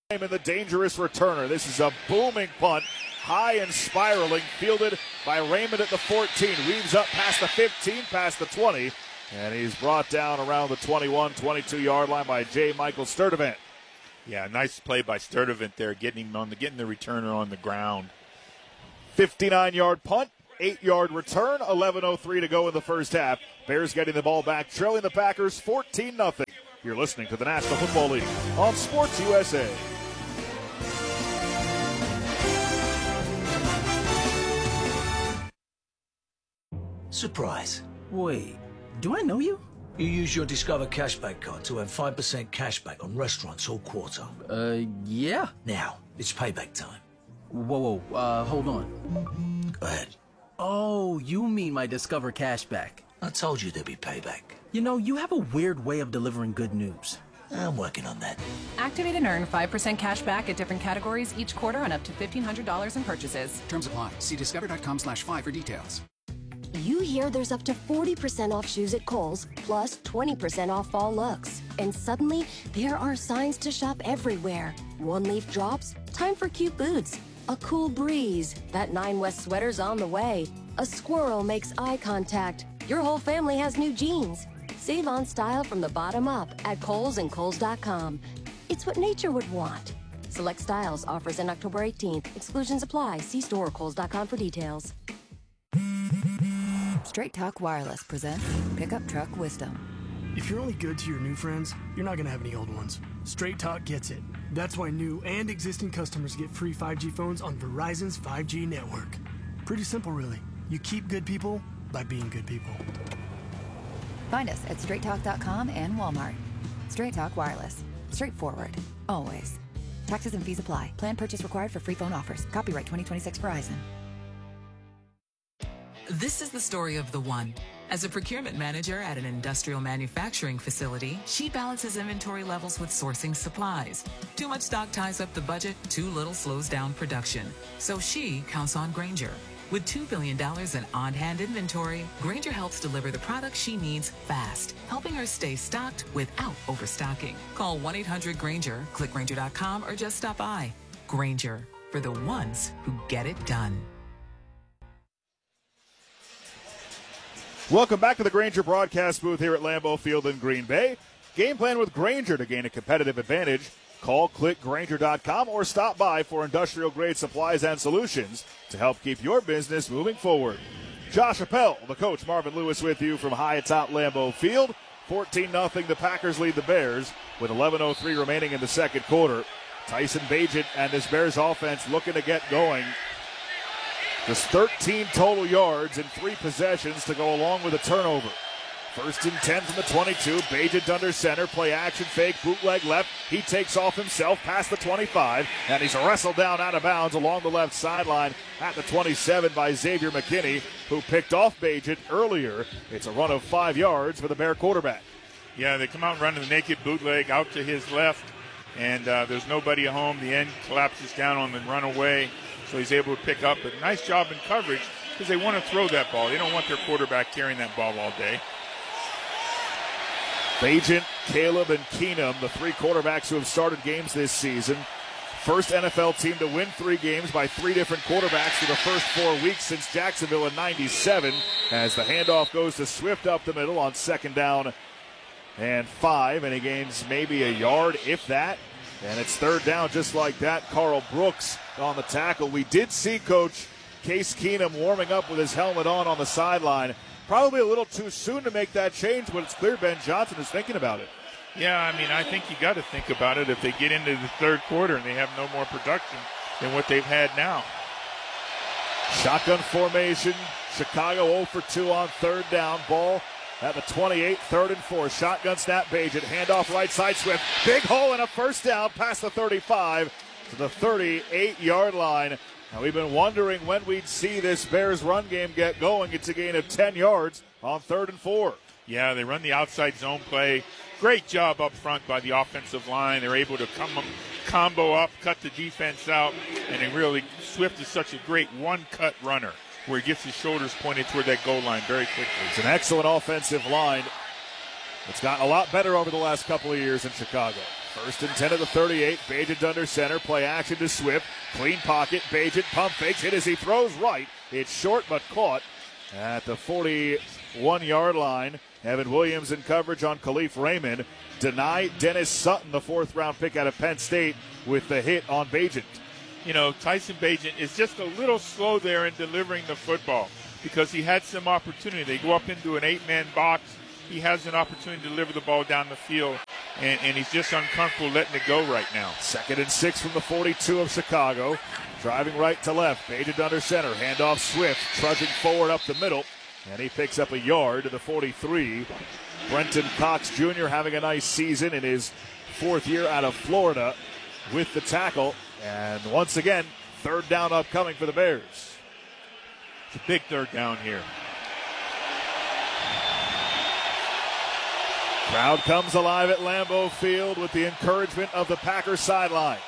And the dangerous returner. This is a booming punt, high and spiraling, fielded by Raymond at the 14. Weaves up past the 15, past the 20, and he's brought down around the 21, 22-yard line by J. Michael Sturdivant. Yeah, nice play by Sturdivant there, getting the returner on the ground. 59-yard punt, 8-yard return, 11:03 to go in the first half. Bears getting the ball back, trailing the Packers 14-0. You're listening to the National Football League on Sports USA. Surprise. Wait, do I know you? You use your Discover Cashback card to earn 5% cashback on restaurants all quarter. Yeah. Now, it's payback time. Whoa, hold on. Go ahead. Oh, you mean my Discover Cashback. I told you there'd be payback. You know, you have a weird way of delivering good news. I'm working on that. Activate and earn 5% cash back at different categories each quarter on up to $1,500 in purchases. Terms apply. See discover.com/5 for details. You hear there's up to 40% off shoes at Kohl's, plus 20% off fall looks. And suddenly, there are signs to shop everywhere. One-leaf drops, time for cute boots. A cool breeze, that 9 West sweater's on the way. A squirrel makes eye contact. Your whole family has new jeans. Save on style from the bottom up at Kohl's and Kohl's.com. It's what nature would want. Select styles, offers end October 18th. Exclusions apply. See store or Kohl's.com for details. Straight Talk Wireless presents Pickup Truck Wisdom. If you're only good to your new friends, you're not going to have any old ones. Straight Talk gets it. That's why new and existing customers get free 5G phones on Verizon's 5G network. Pretty simple, really. You keep good people by being good people. Find us at straighttalk.com and Walmart. Straight Talk Wireless. Straightforward. Always. Taxes and fees apply. Plan purchase required for free phone offers. Copyright 2026 Verizon. This is the story of the one. As a procurement manager at an industrial manufacturing facility, she balances inventory levels with sourcing supplies. Too much stock ties up the budget, too little slows down production. So she counts on Grainger. With $2 billion in on-hand inventory, Grainger helps deliver the products she needs fast, helping her stay stocked without overstocking. Call 1-800-GRAINGER, click Grainger.com, or just stop by. Grainger, for the ones who get it done. Welcome back to the Grainger broadcast booth here at Lambeau Field in Green Bay. Game plan with Grainger to gain a competitive advantage. Call, click Grainger.com, or stop by for industrial-grade supplies and solutions to help keep your business moving forward. Josh Appel, the coach, Marvin Lewis with you from high atop Lambeau Field. 14-0, the Packers lead the Bears with 11:03 remaining in the second quarter. Tyson Bagent and this Bears offense looking to get going. Just 13 total yards in 3 possessions to go along with a turnover. 1st and 10 from the 22. Bagent under center. Play action fake. Bootleg left. He takes off himself past the 25. And he's wrestled down out of bounds along the left sideline at the 27 by Xavier McKinney, who picked off Bagent earlier. It's a run of 5 yards for the Bear quarterback. Yeah, they come out running the naked bootleg out to his left, and there's nobody at home. The end collapses down on the runaway, so he's able to pick up. But nice job in coverage because they want to throw that ball. They don't want their quarterback carrying that ball all day. Bagent, Caleb, and Keenum, the 3 quarterbacks who have started games this season. First NFL team to win 3 games by 3 different quarterbacks for the first 4 weeks since Jacksonville in '97. As the handoff goes to Swift up the middle on 2nd down and 5, and he gains maybe a yard, if that. And it's 3rd down just like that. Carl Brooks on the tackle. We did see Coach Case Keenum warming up with his helmet on the sideline. Probably a little too soon to make that change, but it's clear Ben Johnson is thinking about it. Yeah, I mean, I think you got to think about it if they get into the 3rd quarter and they have no more production than what they've had now. Shotgun formation. Chicago 0 for 2 on 3rd down. Ball at the 28, 3rd and 4. Shotgun snap, Bagent. Handoff right side, Swift. Big hole and a first down past the 35 to the 38-yard line. Now, we've been wondering when we'd see this Bears run game get going. It's a gain of 10 yards on 3rd and 4. Yeah, they run the outside zone play. Great job up front by the offensive line. They're able to combo up, cut the defense out, and they really, Swift is such a great one-cut runner where he gets his shoulders pointed toward that goal line very quickly. It's an excellent offensive line. It's gotten a lot better over the last couple of years in Chicago. First and 10 at the 38. Bagent under center. Play action to Swift. Clean pocket. Bagent pump fakes. Hit as he throws right. It's short but caught at the 41-yard line. Evan Williams in coverage on Khalif Raymond. Deny Dennis Sutton, the 4th-round pick out of Penn State, with the hit on Bagent. You know, Tyson Bagent is just a little slow there in delivering the football because he had some opportunity. They go up into an 8-man box. He has an opportunity to deliver the ball down the field, and he's just uncomfortable letting it go right now. 2nd and 6 from the 42 of Chicago. Driving right to left. Bagent under center. Handoff Swift, trudging forward up the middle. And he picks up a yard to the 43. Brenton Cox Jr. having a nice season in his 4th year out of Florida with the tackle. And once again, 3rd down upcoming for the Bears. It's a big 3rd down here. Crowd comes alive at Lambeau Field with the encouragement of the Packers sideline.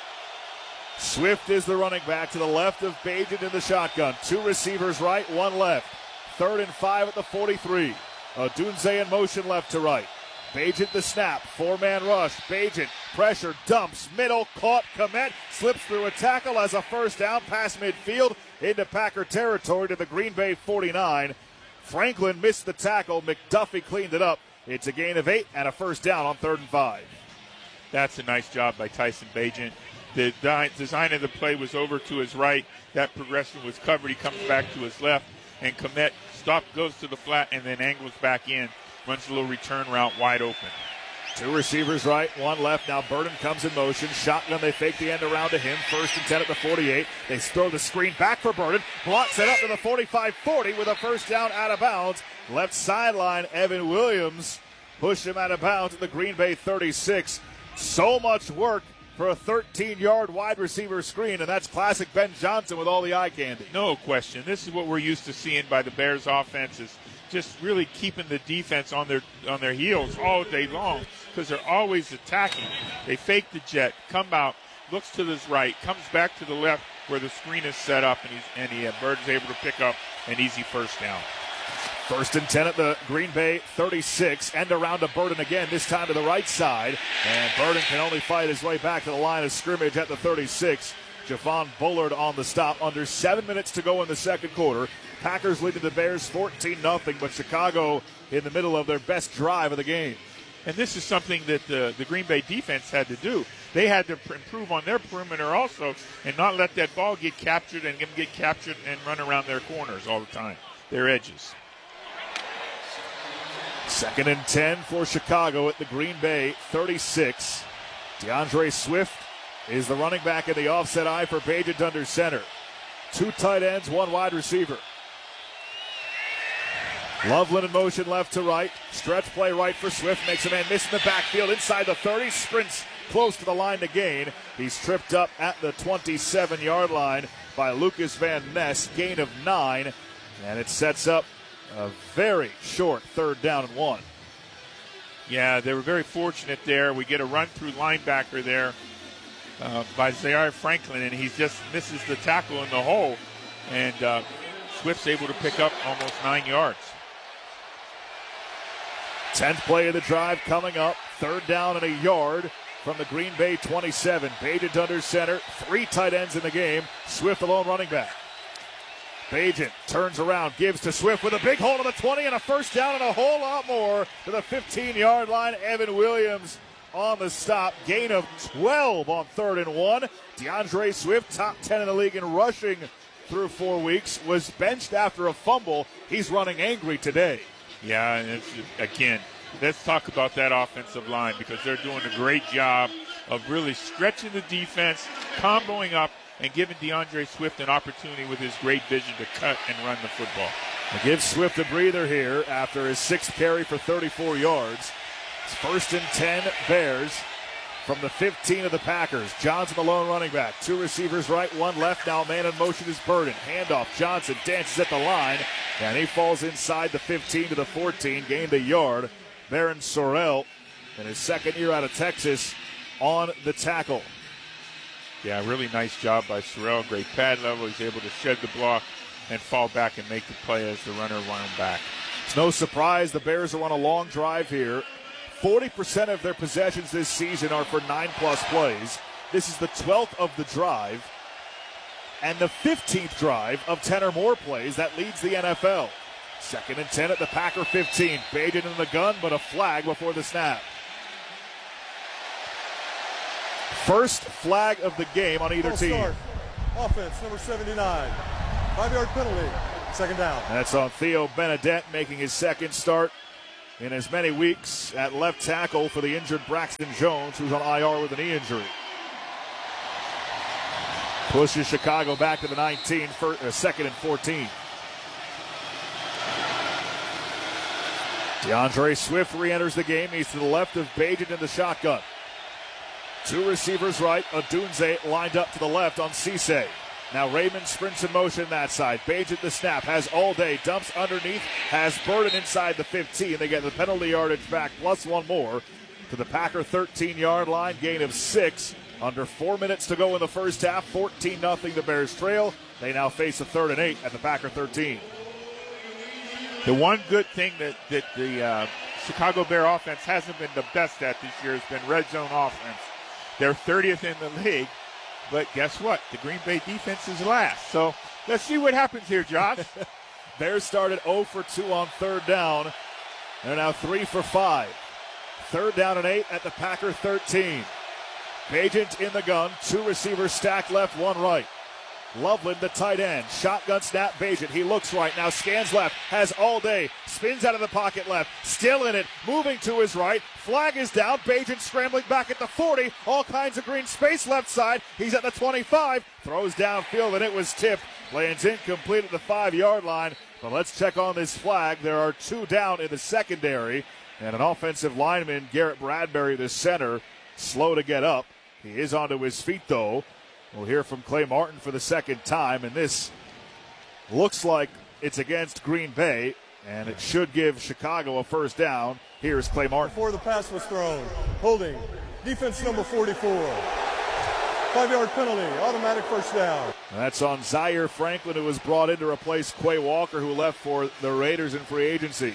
Swift is the running back to the left of Bagent in the shotgun. 2 receivers right, 1 left. 3rd and 5 at the 43. Odunze in motion left to right. Bagent the snap. 4-man rush. Bagent pressure dumps. Middle caught. Kmet slips through a tackle as a first down past midfield into Packer territory to the Green Bay 49. Franklin missed the tackle. McDuffie cleaned it up. It's a gain of 8 and a first down on 3rd and 5. That's a nice job by Tyson Bagent. The design of the play was over to his right. That progression was covered. He comes back to his left. And Kmet goes to the flat and then angles back in. Runs a little return route wide open. 2 receivers right, 1 left. Now Burden comes in motion. Shotgun, they fake the end around to him. 1st and 10 at the 48. They throw the screen back for Burden. Blocks it up to the 45-40 with a first down out of bounds. Left sideline, Evan Williams pushed him out of bounds at the Green Bay 36. So much work for a 13-yard wide receiver screen, and that's classic Ben Johnson with all the eye candy. No question. This is what we're used to seeing by the Bears offense, is just really keeping the defense on their heels all day long because they're always attacking. They fake the jet, come out, looks to his right, comes back to the left where the screen is set up, and Bird's able to pick up an easy first down. 1st and 10 at the Green Bay 36. End around to Burden again, this time to the right side. And Burden can only fight his way back to the line of scrimmage at the 36. Javon Bullard on the stop. Under 7 minutes to go in the second quarter. Packers leading the Bears 14-0, but Chicago in the middle of their best drive of the game. And this is something that the Green Bay defense had to do. They had to improve on their perimeter also and not let that ball get captured and get captured and run around their corners all the time, their edges. 2nd and 10 for Chicago at the Green Bay 36. DeAndre Swift is the running back in the offset eye for Bagent under center. 2 tight ends, 1 wide receiver. Loveland in motion left to right. Stretch play right for Swift. Makes a man miss in the backfield inside the 30. Sprints close to the line to gain. He's tripped up at the 27-yard line by Lucas Van Ness. Gain of 9. And it sets up a very short 3rd down and 1. Yeah, they were very fortunate there. We get a run-through linebacker there by Zaire Franklin, and he just misses the tackle in the hole. And Swift's able to pick up almost 9 yards. 10th play of the drive coming up. 3rd down and a yard from the Green Bay 27. Bagent under center. 3 tight ends in the game. Swift alone running back. Bagent turns around, gives to Swift with a big hole to the 20 and a first down and a whole lot more to the 15-yard line. Evan Williams on the stop. Gain of 12 on 3rd and 1. DeAndre Swift, top 10 in the league in rushing through 4 weeks, was benched after a fumble. He's running angry today. Yeah, and again, let's talk about that offensive line because they're doing a great job of really stretching the defense, comboing up, and giving DeAndre Swift an opportunity with his great vision to cut and run the football. Give Swift a breather here after his 6th carry for 34 yards. It's 1st and 10 Bears from the 15 of the Packers. Johnson the lone running back. 2 receivers right, 1 left. Now man in motion is Burden. Handoff. Johnson dances at the line, and he falls inside the 15 to the 14. Gained a yard. Baron Sorrell in his 2nd year out of Texas on the tackle. Yeah, really nice job by Sorrell. Great pad level. He's able to shed the block and fall back and make the play as the runner wound back. It's no surprise the Bears are on a long drive here. 40% of their possessions this season are for 9+ plays. This is the 12th of the drive and the 15th drive of 10 or more plays. That leads the NFL. 2nd and 10 at the Packer 15. Bagent in the gun, but a flag before the snap. First flag of the game on either team. Start. Offense, number 79. 5-yard penalty. 2nd down. That's on Theo Benedette, making his 2nd start in as many weeks at left tackle for the injured Braxton Jones, who's on IR with a knee injury. Pushes Chicago back to the 19, 2nd and 14. DeAndre Swift re-enters the game. He's to the left of Bagent in the shotgun. 2 receivers right. Odunze lined up to the left on Cisse. Now Raymond sprints in motion that side. Bagent the snap, has all day, dumps underneath, has Burden inside the 15. They get the penalty yardage back plus 1 more to the Packer 13-yard line, gain of 6. Under 4 minutes to go in the first half, 14-0 the Bears trail. They now face a 3rd and 8 at the Packer 13. The one good thing that the Chicago Bear offense hasn't been the best at this year has been red zone offense. They're 30th in the league. But guess what? The Green Bay defense is last. So let's see what happens here, Josh. Bears started 0 for 2 on 3rd down. They're now 3 for 5. 3rd down and 8 at the Packer 13. Bagent in the gun. 2 receivers stacked left, 1 right. Loveland, the tight end. Shotgun snap, Bagent. He looks right. Now scans left. Has all day. Spins out of the pocket left. Still in it. Moving to his right. Flag is down. Bagent scrambling back at the 40. All kinds of green space left side. He's at the 25. Throws downfield, and it was tipped. Lands incomplete at the 5-yard line. But let's check on this flag. There are 2 down in the secondary. And an offensive lineman, Garrett Bradbury, the center, slow to get up. He is onto his feet, though. We'll hear from Clay Martin for the 2nd time, and this looks like it's against Green Bay, and it should give Chicago a 1st down. Here's Clay Martin. Before the pass was thrown, holding, defense number 44. 5-yard penalty, automatic 1st down. That's on Zaire Franklin, who was brought in to replace Quay Walker, who left for the Raiders in free agency.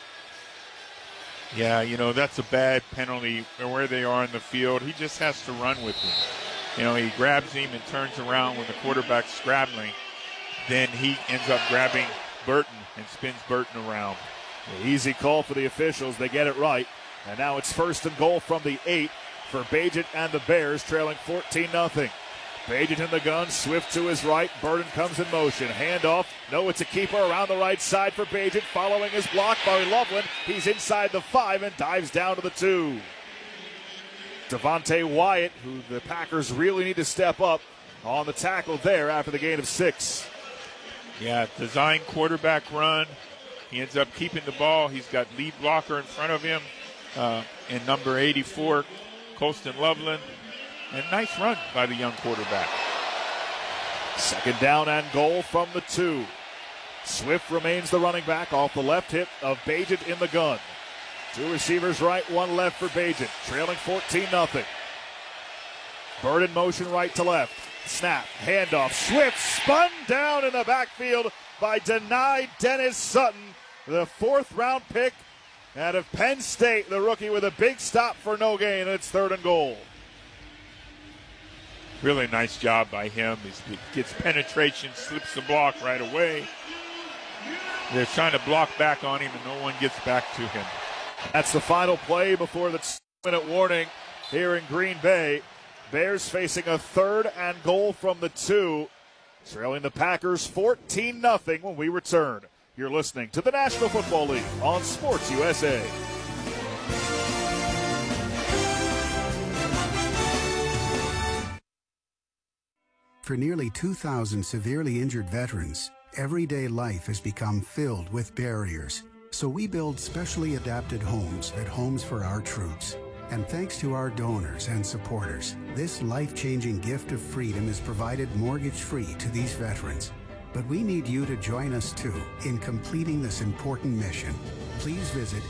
Yeah, that's a bad penalty where they are in the field. He just has to run with him. He grabs him and turns around when the quarterback's scrabbling. Then he ends up grabbing Burton and spins Burton around. The easy call for the officials. They get it right. And now it's 1st and goal from the 8 for Bagent and the Bears, trailing 14-0. Bagent in the gun, Swift to his right. Burton comes in motion. Handoff. No, it's a keeper around the right side for Bagent. Following his block by Loveland. He's inside the 5 and dives down to the 2. Devontae Wyatt, who the Packers really need to step up on the tackle there after the gain of 6. Yeah, design quarterback run. He ends up keeping the ball. He's got lead blocker in front of him in number 84, Colston Loveland. And nice run by the young quarterback. 2nd down and goal from the 2. Swift remains the running back off the left hip of Bagent in the gun. 2 receivers right, 1 left for Bagent, trailing 14-0. Bird in motion right to left. Snap, handoff, Swift spun down in the backfield by Dani Dennis Sutton, the 4th round pick out of Penn State, the rookie with a big stop for no gain, and it's 3rd and goal. Really nice job by him. He gets penetration, slips the block right away. They're trying to block back on him, and no one gets back to him. That's the final play before the 2-minute warning here in Green Bay. Bears facing a 3rd and goal from the 2, trailing the Packers 14-0 when we return. You're listening to the National Football League on Sports USA. For nearly 2,000 severely injured veterans, everyday life has become filled with barriers. So we build specially adapted homes at Homes for Our Troops. And thanks to our donors and supporters, this life-changing gift of freedom is provided mortgage-free to these veterans. But we need you to join us too in completing this important mission. Please visit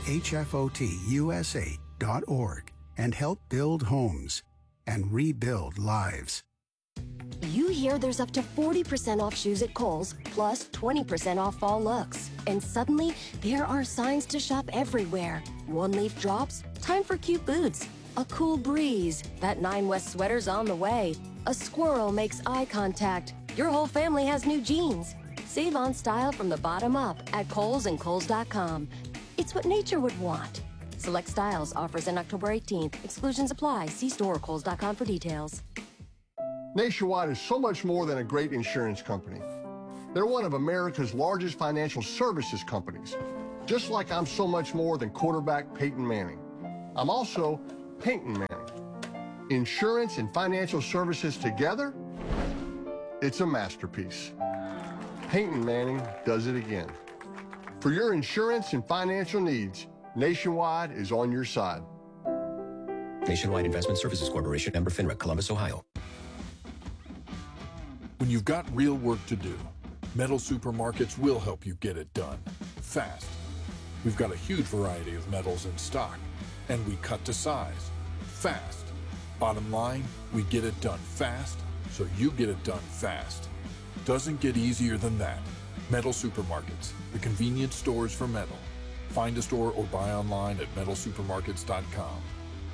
hfotusa.org and help build homes and rebuild lives. You hear there's up to 40% off shoes at Kohl's, plus 20% off fall looks. And suddenly, there are signs to shop everywhere. One leaf drops, time for cute boots. A cool breeze, that 9 West sweater's on the way. A squirrel makes eye contact. Your whole family has new jeans. Save on style from the bottom up at Kohl's and Kohl's.com. It's what nature would want. Select styles, offers in October 18th. Exclusions apply. See store or Kohl's.com for details. Nationwide is so much more than a great insurance company. They're one of America's largest financial services companies, just like I'm so much more than quarterback Peyton Manning. I'm also Peyton Manning. Insurance and financial services together, it's a masterpiece. Peyton Manning does it again. For your insurance and financial needs, Nationwide is on your side. Nationwide Investment Services Corporation, member FINRA, Columbus, Ohio. When you've got real work to do, Metal Supermarkets will help you get it done fast. We've got a huge variety of metals in stock, and we cut to size fast. Bottom line, we get it done fast, so you get it done fast. Doesn't get easier than that. Metal Supermarkets, the convenience stores for metal. Find a store or buy online at metalsupermarkets.com.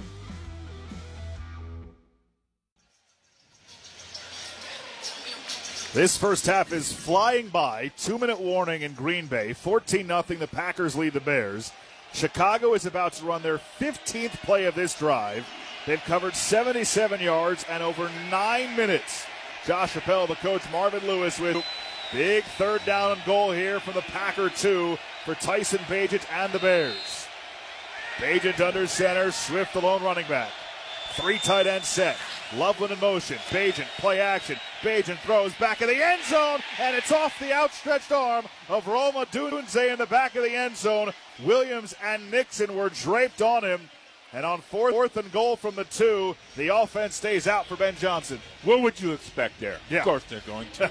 This first half is flying by. 2-minute warning in Green Bay. 14-0. The Packers lead the Bears. Chicago is about to run their 15th play of this drive. They've covered 77 yards and over 9 minutes. Josh Appel, the coach, Marvin Lewis with big third down and goal here from the Packer 2 for Tyson Bagent and the Bears. Bagent under center. Swift, the lone running back. 3 tight end set. Loveland in motion. Bagent, play action. Bagent throws back in the end zone, and it's off the outstretched arm of Roma Dunze in the back of the end zone. Williams and Nixon were draped on him. And on fourth and goal from the 2, the offense stays out for Ben Johnson. What would you expect there? Yeah. Of course they're going to.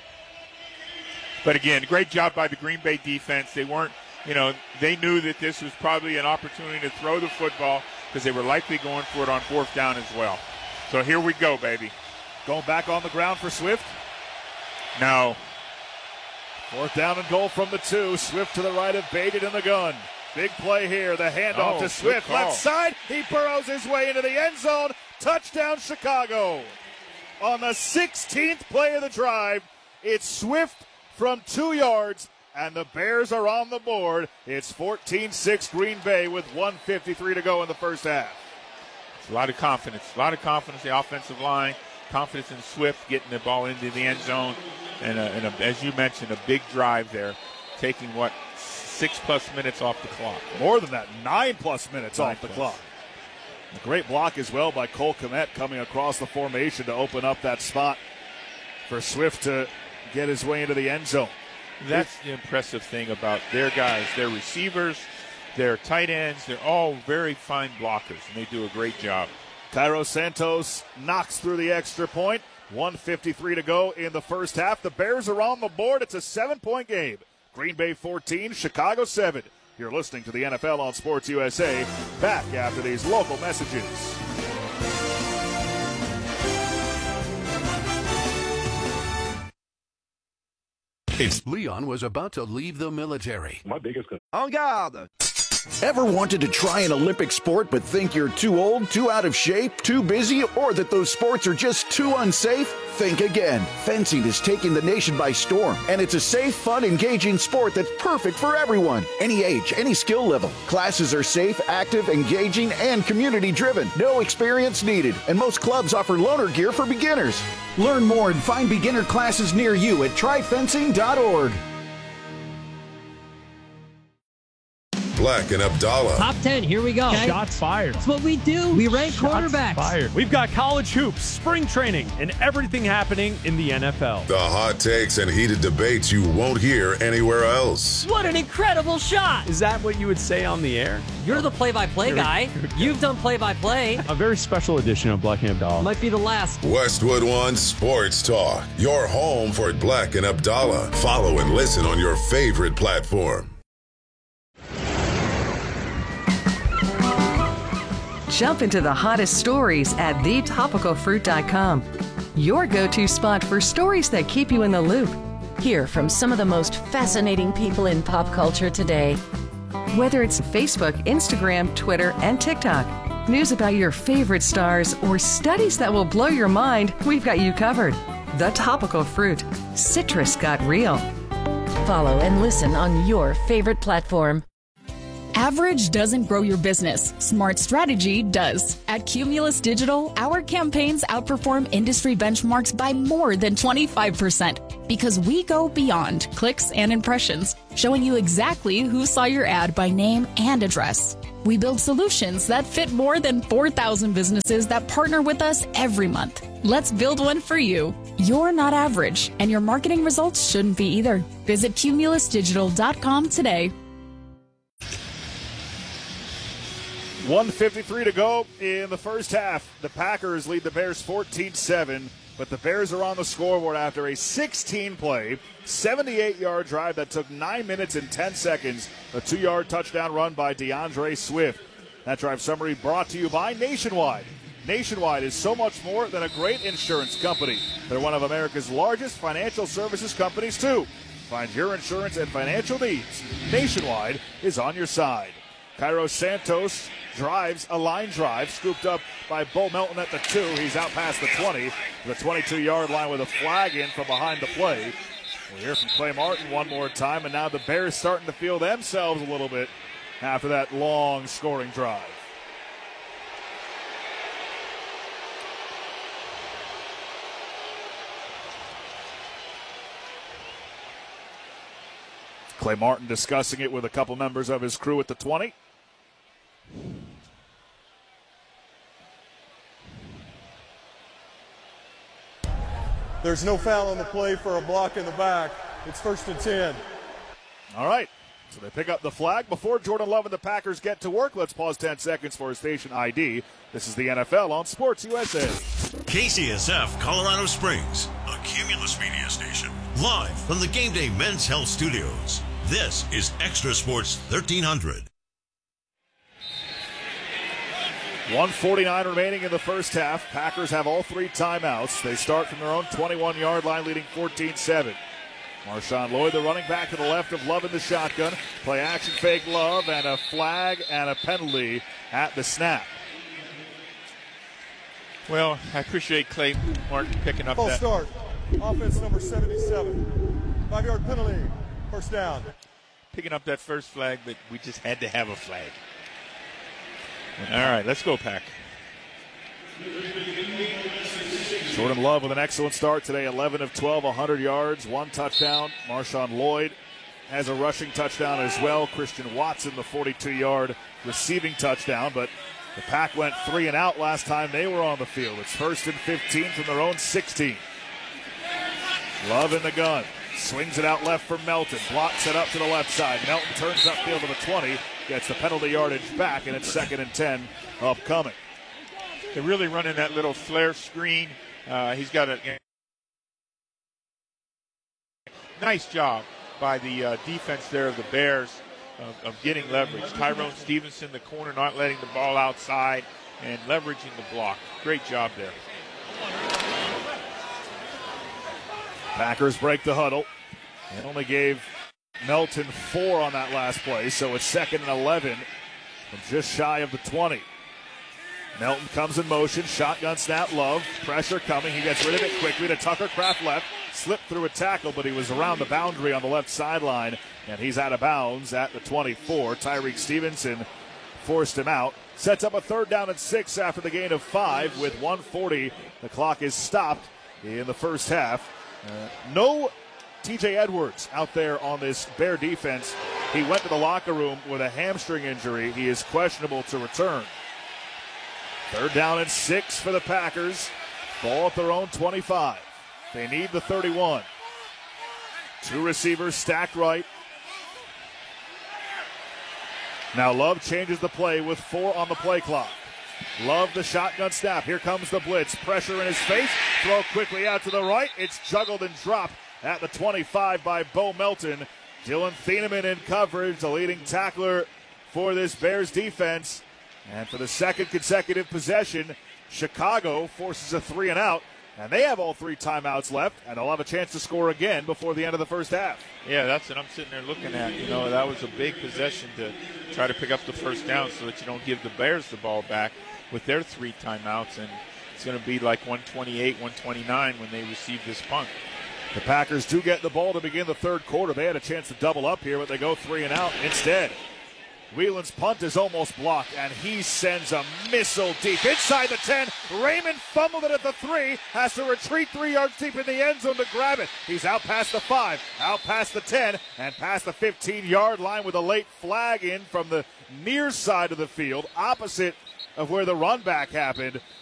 But again, great job by the Green Bay defense. They weren't, they knew that this was probably an opportunity to throw the football because they were likely going for it on 4th down as well. So here we go, baby. Going back on the ground for Swift? No. 4th down and goal from the 2. Swift to the right of Bagent in the gun. Big play here. The handoff to Swift. Left side. He burrows his way into the end zone. Touchdown, Chicago. On the 16th play of the drive, it's Swift from 2 yards, and the Bears are on the board. It's 14-6 Green Bay with 1:53 to go in the first half. A lot of confidence. The offensive line. Confidence in Swift getting the ball into the end zone. And as you mentioned, a big drive there. Taking, 6+ minutes off the clock. More than that, 9+ minutes off the clock. A great block as well by Cole Kmet coming across the formation to open up that spot for Swift to get his way into the end zone. That's the impressive thing about their guys. Their receivers, their tight ends, they're all very fine blockers, and they do a great job. Cairo Santos knocks through the extra point. 1:53 to go in the first half. The Bears are on the board. It's a 7-point game. Green Bay 14, Chicago 7. You're listening to the NFL on Sports USA. Back after these local messages. Leon was about to leave the military. My biggest En garde! Ever wanted to try an Olympic sport but think you're too old, too out of shape, too busy, or that those sports are just too unsafe? Think again. Fencing is taking the nation by storm, and it's a safe, fun, engaging sport that's perfect for everyone. Any age, any skill level. Classes are safe, active, engaging, and community-driven. No experience needed, and most clubs offer loaner gear for beginners. Learn more and find beginner classes near you at tryfencing.org. Black and Abdallah. Top 10, here we go. Okay. Shots fired. That's what we do. We rank quarterbacks. Fired. We've got college hoops, spring training, and everything happening in the NFL. The hot takes and heated debates you won't hear anywhere else. What an incredible shot. Is that what you would say on the air? You're the play-by-play guy. You've done play-by-play. A very special edition of Black and Abdallah. Might be the last. Westwood One Sports Talk. Your home for Black and Abdallah. Follow and listen on your favorite platform. Jump into the hottest stories at thetopicalfruit.com. your go-to spot for stories that keep you in the loop. Hear from some of the most fascinating people in pop culture today. Whether it's Facebook, Instagram, Twitter, and TikTok, news about your favorite stars, or studies that will blow your mind, we've got you covered. The Topical Fruit. Citrus got real. Follow and listen on your favorite platform. Average doesn't grow your business. Smart strategy does. At Cumulus Digital, our campaigns outperform industry benchmarks by more than 25% because we go beyond clicks and impressions, showing you exactly who saw your ad by name and address. We build solutions that fit more than 4,000 businesses that partner with us every month. Let's build one for you. You're not average, and your marketing results shouldn't be either. Visit cumulusdigital.com today. 1:53 to go in the first half. The Packers lead the Bears 14-7, but the Bears are on the scoreboard after a 16-play, 78-yard drive that took 9 minutes and 10 seconds, a 2-yard touchdown run by DeAndre Swift. That drive summary brought to you by Nationwide. Nationwide is so much more than a great insurance company. They're one of America's largest financial services companies, too. Find your insurance and financial needs. Nationwide is on your side. Cairo Santos drives a line drive, scooped up by Bo Melton at the 2. He's out past the 20, the 22-yard line with a flag in from behind the play. We'll hear from Clay Martin one more time, and now the Bears starting to feel themselves a little bit after that long scoring drive. Clay Martin discussing it with a couple members of his crew at the 20. There's no foul on the play for a block in the back. It's 1st and 10. All right. So they pick up the flag. Before Jordan Love and the Packers get to work, let's pause 10 seconds for his station ID. This is the NFL on Sports USA. KCSF Colorado Springs, a Cumulus media station. Live from the Game Day Men's Health Studios. This is Extra Sports 1300. 1:49 remaining in the first half. Packers have all 3 timeouts. They start from their own 21-yard line, leading 14-7. Marshawn Lloyd, the running back to the left of Love in the shotgun. Play action fake Love, and a flag and a penalty at the snap. Well, I appreciate Clay Martin picking up Full that. start. Offense number 77. 5-yard penalty. First down. Picking up that first flag, but we just had to have a flag. All right, let's go, Pack. Jordan Love with an excellent start today, 11 of 12, 100 yards, 1 touchdown. Marshawn Lloyd has a rushing touchdown as well. Christian Watson, the 42-yard receiving touchdown, but the Pack went 3 and out last time they were on the field. It's 1st and 15 from their own 16. Love in the gun. Swings it out left for Melton. Blocks it up to the left side. Melton turns upfield to the 20. Gets the penalty yardage back, and it's 2nd and 10 upcoming. They're really running that little flare screen. He's got a nice job by the defense there of the Bears of getting leverage. Tyrone Stevenson, the corner, not letting the ball outside and leveraging the block. Great job there. Packers break the huddle. They only gave Melton 4 on that last play, so it's 2nd and 11 from just shy of the 20. Melton comes in motion, shotgun snap, Love, pressure coming. He gets rid of it quickly to Tucker Kraft left. Slipped through a tackle, but he was around the boundary on the left sideline, and he's out of bounds at the 24. Tyreek Stevenson forced him out. Sets up a 3rd down and 6 after the gain of 5 with 1:40. The clock is stopped in the first half. No TJ Edwards out there on this Bear defense. He went to the locker room with a hamstring injury. He is questionable to return. 3rd down and 6 for the Packers. Ball at their own 25. They need the 31. 2 receivers stacked right. Now Love changes the play with 4 on the play clock. Love the shotgun snap. Here comes the blitz. Pressure in his face. Throw quickly out to the right. It's juggled and dropped at the 25 by Bo Melton. Dylan Thieneman in coverage, the leading tackler for this Bears defense. And for the 2nd consecutive possession, Chicago forces a 3 and out And they have all 3 timeouts left, and they'll have a chance to score again before the end of the first half. Yeah, that's what I'm sitting there looking at. You know, that was a big possession to try to pick up the first down so that you don't give the Bears the ball back with their 3 timeouts. And it's going to be like 128, 129 when they receive this punt. The Packers do get the ball to begin the third quarter. They had a chance to double up here, but they go 3 and out instead. Whelan's punt is almost blocked, and he sends a missile deep inside the 10. Raymond fumbled it at the 3, has to retreat 3 yards deep in the end zone to grab it. He's out past the 5, out past the 10, and past the 15-yard line with a late flag in from the near side of the field, opposite of where the run back happened.